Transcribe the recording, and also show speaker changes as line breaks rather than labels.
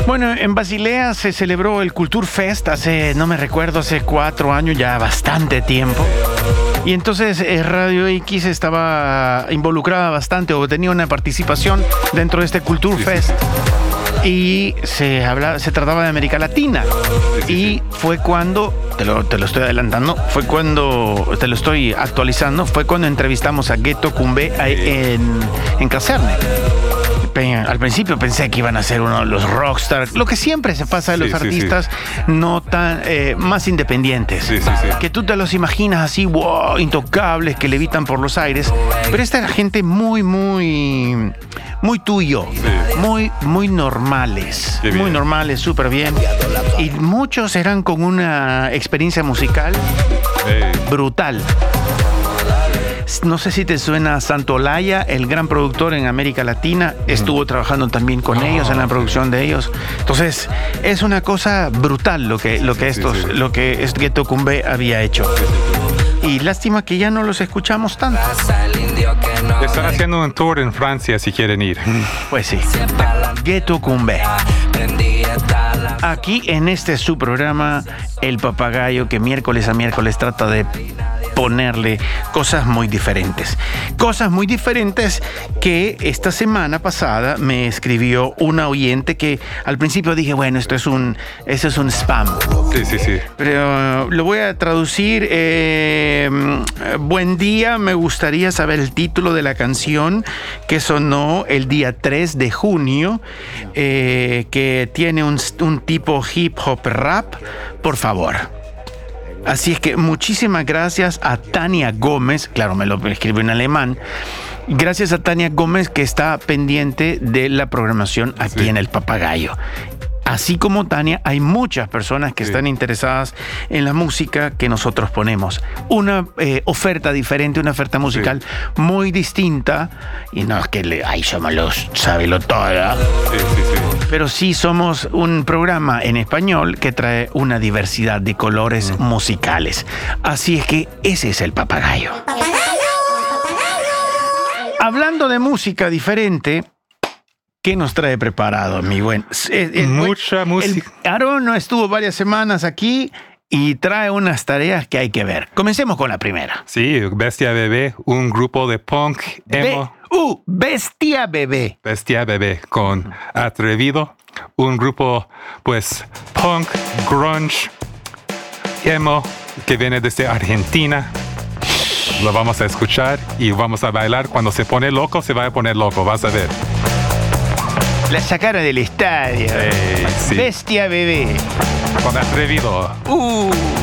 Bueno, en Basilea se celebró el Kulturfest hace 4 años, ya bastante tiempo. Y entonces Radio X estaba involucrada bastante o tenía una participación dentro de este Kulturfest. Y se trataba de América Latina. Y fue cuando, te lo estoy adelantando, te lo estoy actualizando, fue cuando entrevistamos a Ghetto Kumbé en Caserne. Al principio pensé que iban a ser uno de los rockstars, lo que siempre se pasa de los artistas no tan más independientes, que tú te los imaginas así, wow, intocables, que levitan por los aires, pero esta era gente muy tuyo, muy normales, muy normales, súper bien, y muchos eran con una experiencia musical brutal. No sé si te suena Santolaya, el gran productor en América Latina, estuvo trabajando también con ellos en la producción de ellos. Entonces, es una cosa brutal lo que Ghetto Kumbé había hecho. Y lástima que ya no los escuchamos tanto.
Están haciendo un tour en Francia si quieren ir.
Pues sí. Ghetto Kumbé. Aquí en este su programa, El Papagayo, que miércoles a miércoles trata de ponerle cosas muy diferentes. Cosas muy diferentes que esta semana pasada me escribió una oyente que al principio dije, bueno, eso es un spam.
Sí.
Pero lo voy a traducir. Buen día, me gustaría saber el título de la canción que sonó el día 3 de junio, que tiene un tipo hip hop rap, por favor. Así es que muchísimas gracias a Tania Gómez, claro, me lo escribió en alemán. Gracias a Tania Gómez, que está pendiente de la programación aquí en El Papagayo. Así como Tania, hay muchas personas que están interesadas en la música que nosotros ponemos. Una oferta diferente, una oferta musical muy distinta. Y no es que somos los sábelo todo. Pero sí somos un programa en español que trae una diversidad de colores musicales. Así es que ese es El Papagayo. Hablando de música diferente, ¿qué nos trae preparado, mi buen?
Mucha música.
Aarón no estuvo varias semanas aquí y trae unas tareas que hay que ver. Comencemos con la primera.
Sí, Bestia Bebé, un grupo de punk emo.
Bestia Bebé.
Bestia Bebé con Atrevido, un grupo pues punk, grunge, emo que viene desde Argentina. Lo vamos a escuchar y vamos a bailar. Cuando se pone loco, se va a poner loco, vas a ver.
La sacaron del estadio.
Sí.
Bestia Bebé.
Con Atrevido.